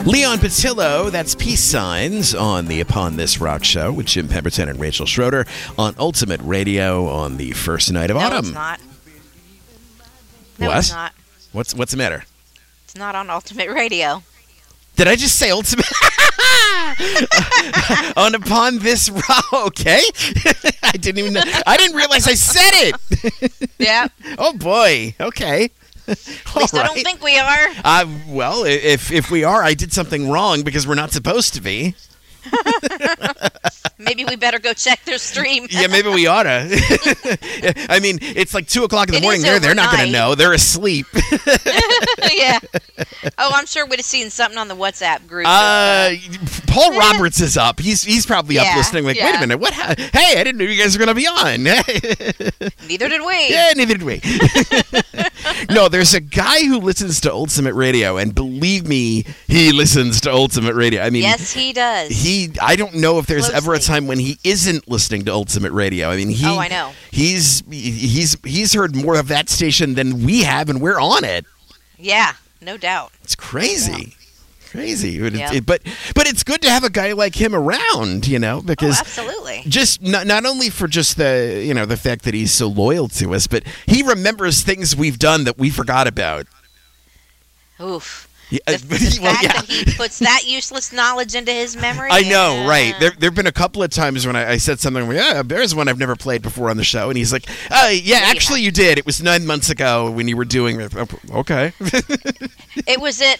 Leon Patillo, that's Peace Signs on the Upon This Rock Show with Jim Pemberton and Rachel Schroeder on Ultimate Radio on the first night of autumn. No, it's not. No, What? it's not. What's the matter? It's not on Ultimate Radio. Did I just say Ultimate? On Upon This Rock, okay? I didn't even know. I didn't realize I said it. Yeah. Oh, boy. Okay. At least I don't think we are. Well, if we are, I did something wrong because we're not supposed to be. Maybe we better go check their stream. Yeah, maybe we oughta. I mean, it's like 2 o'clock in the morning. They're not going to know. They're asleep. Yeah. Oh, I'm sure we'd have seen something on the WhatsApp group. Paul Roberts is up. He's probably up listening. Like, wait a minute, what? Hey, I didn't know you guys were going to be on. Neither did we. Yeah, neither did we. No, there's a guy who listens to Ultimate Radio, and believe me, he listens to Ultimate Radio. I mean, yes, he does. I don't know if there's ever a Closely. time when he isn't listening to Ultimate Radio. I mean, I know. He's heard more of that station than we have, and we're on it. Yeah, no doubt. It's crazy. Crazy. Yeah. But it's good to have a guy like him around, because absolutely. just not only for just the, the fact that he's so loyal to us, but he remembers things we've done that we forgot about. Oof. Yeah, The fact that he puts that useless knowledge into his memory. I know, right? There've been a couple of times when I said something like, yeah, there's one I've never played before on the show, and he's like, yeah, actually you did. It was 9 months ago when you were doing it. Okay. It was at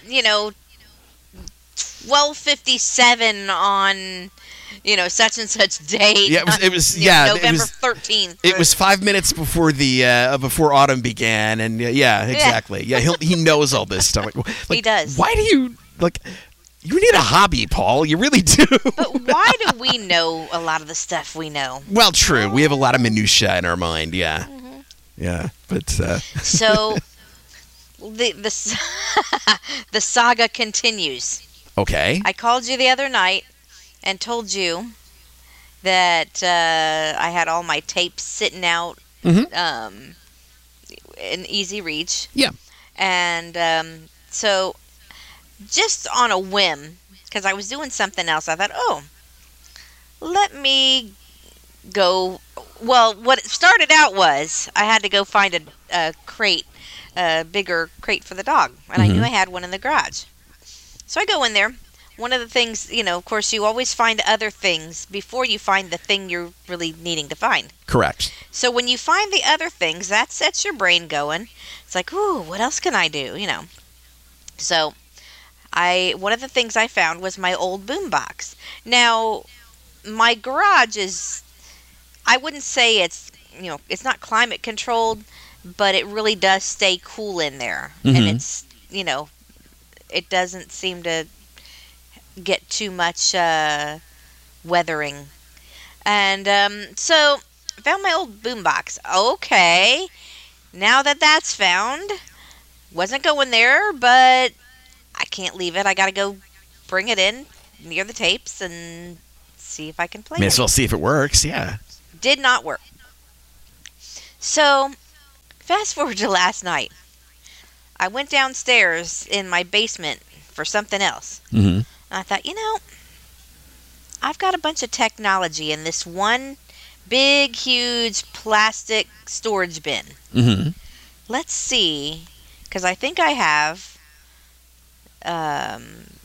12:57 on such and such date. Yeah, it was November 13th. It was 5 minutes before before autumn began, and exactly. Yeah, he knows all this stuff. Like, he does. Why do you You need a hobby, Paul. You really do. But why do we know a lot of the stuff we know? Well, true. We have a lot of minutia in our mind. Yeah, yeah. But so the saga continues. Okay. I called you the other night and told you that I had all my tapes sitting out in easy reach. Yeah. And so just on a whim, because I was doing something else, I thought, let me go. Well, what it started out was I had to go find a crate, a bigger crate for the dog. And I knew I had one in the garage. So I go in there. One of the things, of course, you always find other things before you find the thing you're really needing to find. Correct. So when you find the other things, that sets your brain going. It's like, ooh, what else can I do? So one of the things I found was my old boombox. Now, my garage is, I wouldn't say it's not climate controlled, but it really does stay cool in there. And it's, it doesn't seem to get too much weathering. And so I found my old boombox. Okay, now that's found, wasn't going there, but I can't leave it. I got to go bring it in near the tapes and see if I can play it. May as well see if it works, yeah. Did not work. So, fast forward to last night. I went downstairs in my basement for something else. And I thought, I've got a bunch of technology in this one big, huge plastic storage bin. Let's see, because I think I have, a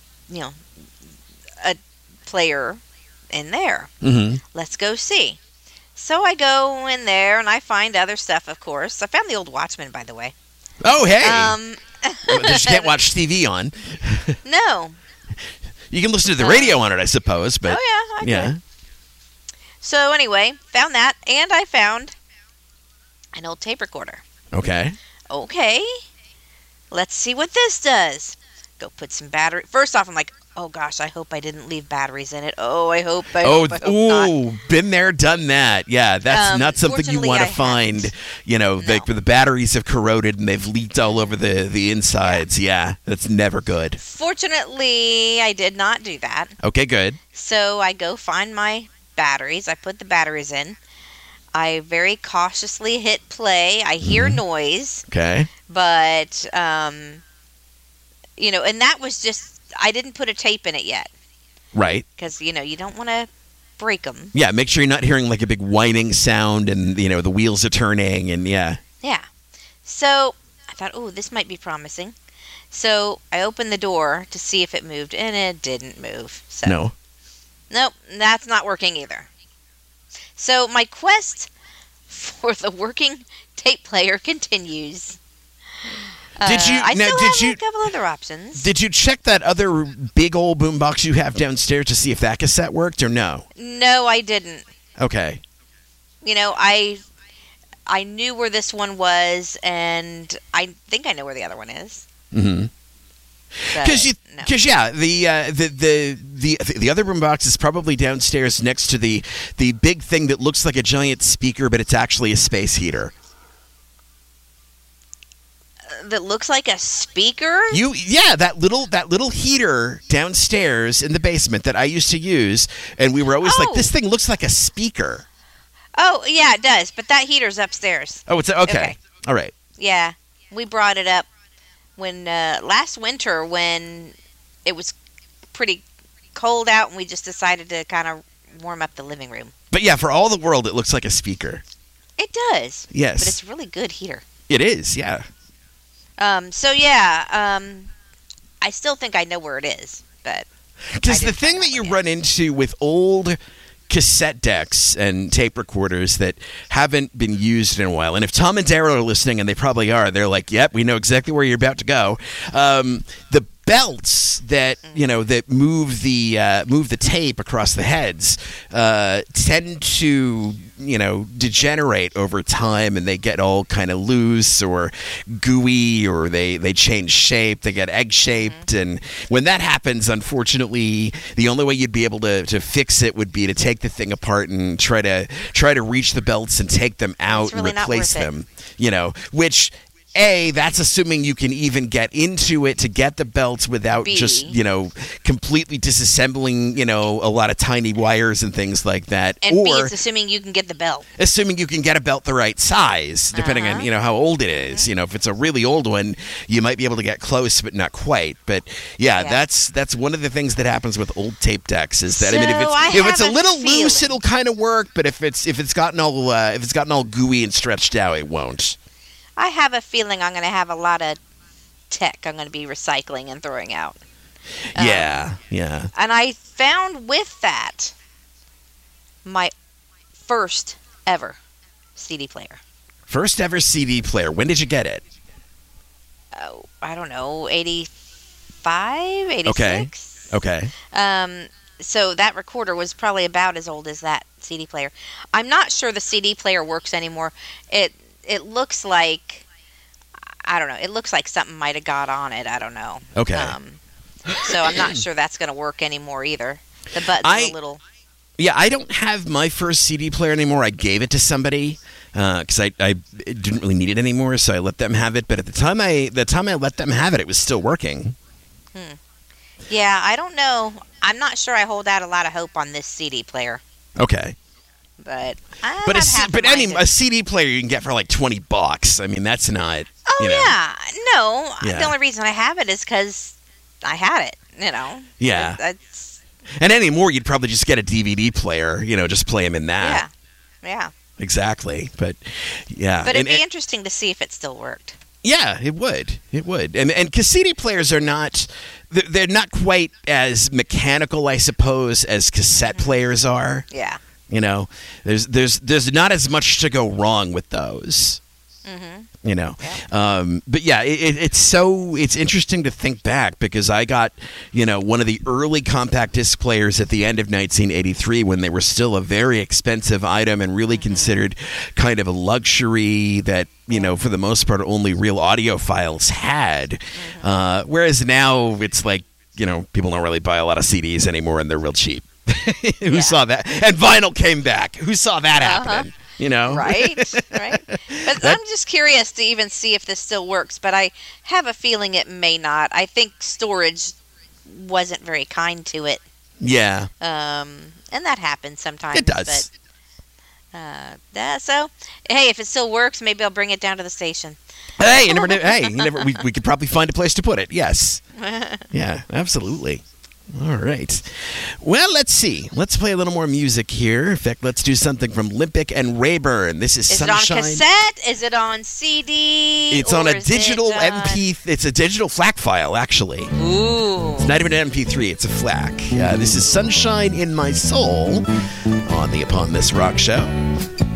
player in there. Let's go see. So I go in there and I find other stuff, of course. I found the old Watchmen, by the way. Oh, hey. That you can't watch TV on. No. You can listen to the radio on it, I suppose. But I could. So anyway, found that, and I found an old tape recorder. Okay. Let's see what this does. Go put some battery. First off, I'm like, oh gosh, I hope I didn't leave batteries in it. I hope not. Been there, done that. Yeah, that's not something you want to find. The batteries have corroded and they've leaked all over the insides. Yeah, that's never good. Fortunately, I did not do that. Okay, good. So I go find my batteries. I put the batteries in. I very cautiously hit play. I hear noise. Okay. But, and that was just I didn't put a tape in it yet Right. because you don't want to break them. Yeah, make sure you're not hearing like a big whining sound and, the wheels are turning and yeah. Yeah. So I thought, oh, this might be promising. So I opened the door to see if it moved, and it didn't move. So No. nope, that's not working either. So my quest for the working tape player continues. Did you I now, still did have you a couple other options. did you check that other big old boombox you have downstairs to see if that cassette worked or no? No, I didn't. Okay. I knew where this one was, and I think I know where the other one is. Mhm. Because the other boombox is probably downstairs next to the big thing that looks like a giant speaker, but it's actually a space heater. That looks like a speaker? That little heater downstairs in the basement that I used to use, and we were always like, this thing looks like a speaker. Oh, yeah, it does, but that heater's upstairs. Oh, it's okay. All right. Yeah, we brought it up when last winter when it was pretty cold out, and we just decided to kind of warm up the living room. But yeah, for all the world, it looks like a speaker. It does. Yes. But it's a really good heater. It is, yeah. I still think I know where it is, but because the thing that you run into with old cassette decks and tape recorders that haven't been used in a while, and if Tom and Daryl are listening, and they probably are, they're like, "Yep, we know exactly where you're about to go." The belts that that move the tape across the heads tend to degenerate over time, and they get all kind of loose or gooey, or they change shape, they get egg shaped. And when that happens, unfortunately, the only way you'd be able to fix it would be to take the thing apart and try to reach the belts and take them out and replace them. Which that's assuming you can even get into it to get the belts without just, completely disassembling, a lot of tiny wires and things like that. And B, it's assuming you can get the belt. Assuming you can get a belt the right size, depending on, how old it is. If it's a really old one, you might be able to get close, but not quite. But yeah. that's one of the things that happens with old tape decks is that, if it's a little loose, it'll kind of work, but if it's gotten all gooey and stretched out, it won't. I have a feeling I'm going to have a lot of tech I'm going to be recycling and throwing out. Yeah. And I found with that my first ever CD player. First ever CD player. When did you get it? Oh, I don't know, 85, 86? Okay. So that recorder was probably about as old as that CD player. I'm not sure the CD player works anymore. It looks like, I don't know, it looks like something might have got on it. I don't know. Okay. So I'm not sure that's going to work anymore either. The button's a little... Yeah, I don't have my first CD player anymore. I gave it to somebody because I didn't really need it anymore, so I let them have it. But at the time I let them have it was still working. Yeah, I don't know. I'm not sure I hold out a lot of hope on this CD player. Okay. But a CD player you can get for like $20. I mean, that's not. Yeah, no. Yeah. The only reason I have it is because I had it. Yeah. And anymore, you'd probably just get a DVD player. Just play them in that. Yeah. Exactly. But yeah. But it'd be interesting to see if it still worked. Yeah, it would. It would. And because CD players are not. They're not quite as mechanical, I suppose, as cassette players are. Yeah. There's not as much to go wrong with those. Yeah. But yeah, it's interesting to think back because I got one of the early compact disc players at the end of 1983 when they were still a very expensive item and really considered kind of a luxury that for the most part only real audiophiles had. Whereas now it's like people don't really buy a lot of CDs anymore and they're real cheap. Who saw that? And vinyl came back. Who saw that happen? Right. But I'm just curious to even see if this still works. But I have a feeling it may not. I think storage wasn't very kind to it. Yeah. And that happens sometimes. It does. But, so, hey, if it still works, maybe I'll bring it down to the station. Hey, you never knew. Hey, we could probably find a place to put it. Yes. Yeah, absolutely. All right. Well, let's see. Let's play a little more music here. In fact, let's do something from Limpic and Rayburn. This is Sunshine. Is it on cassette? Is it on CD? It's on a digital MP. It's a digital FLAC file, actually. Ooh. It's not even an MP3. It's a FLAC. This is Sunshine in My Soul on the Upon This Rock Show.